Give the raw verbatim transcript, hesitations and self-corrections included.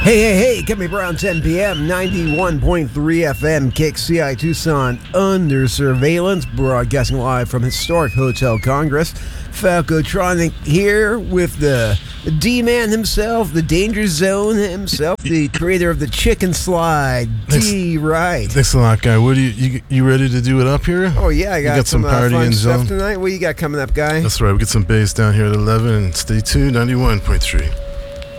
Hey, hey, hey, get me around ten p.m., ninety-one point three F M, K X C I Tucson, under surveillance, broadcasting live from historic Hotel Congress. Falcotronic here with the D-Man himself, the Danger Zone himself, the creator of the Chicken Slide, D. Wright. Thanks a lot, guy. What are you, you you ready to do it up here? Oh, yeah, I got, got some, some uh, party fun in stuff zone tonight. What you got coming up, guy? That's right. We get some bass down here at eleven, and stay tuned, ninety-one point three.